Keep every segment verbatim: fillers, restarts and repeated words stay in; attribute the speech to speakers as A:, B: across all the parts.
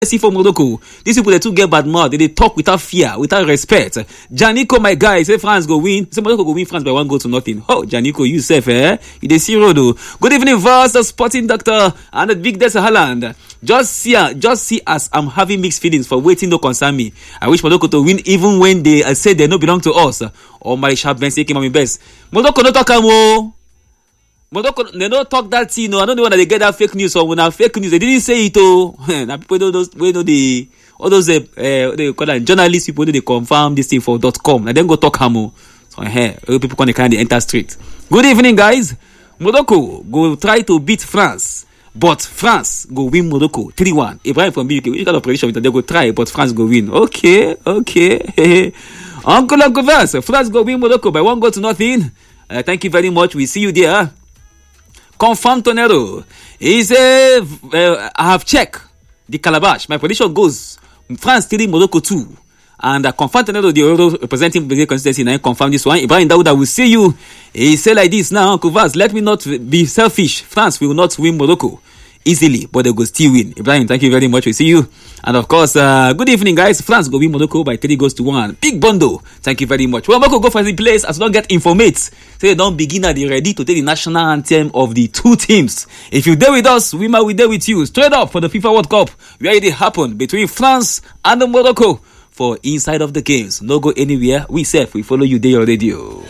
A: See for Morocco, these people they too get bad mouth. They, they talk without fear, without respect. Janico, my guy, say France go win. Say Morocco go win France by one goal to nothing. Oh, Janico, you safe, eh? You dey see road. Good evening, Vast, the sporting doctor, and the big Des Haaland. Just see, just see as I'm having mixed feelings for waiting to concern me. I wish Morocco to win even when they uh, say they no belong to us. Oh, my sharp Ben say came on my best. Morocco no talk am. Morocco, they don't talk that thing, no. I don't know when they get that fake news or when I fake news. They didn't say it, oh. Now people know those, we know the, all those, uh, uh, they call that journalists, people they confirm this thing for dot com. And then go talk hamo. So here, people can kind of enter street. Good evening, guys. Morocco go try to beat France, but France go win Morocco three one. Ibrahim from B U K, which kind of prediction they go try, but France go win. Okay, okay. Uncle Uncle Vance, France go win Morocco by one goal to nothing. Uh, thank you very much. We see you there. Confirm Tonero. He said, uh, I have checked the calabash. My prediction goes France three, Morocco two. And uh, Confirm Tonero, the other representing the consistency, and I confirm this one. Ibrahim Daouda will see you. He said like this now, Uncle Vaz, let me not be selfish. France will not win Morocco easily, but they will still win. Ibrahim, thank you very much. We see you. And of course, uh, good evening, guys. France go win Morocco by three goals to one. Big bundle. Thank you very much. Well, Morocco go for the place as don't get informates. So they don't begin at the ready to take the national anthem of the two teams. If you there with us, we might be there with you. Straight up for the FIFA World Cup, where it happened between France and Morocco for inside of the games. No go anywhere. We safe. We follow you there on radio.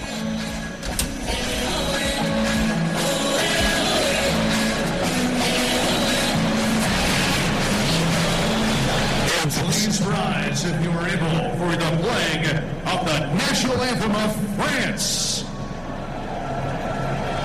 B: If you were able for the playing of the national anthem of France.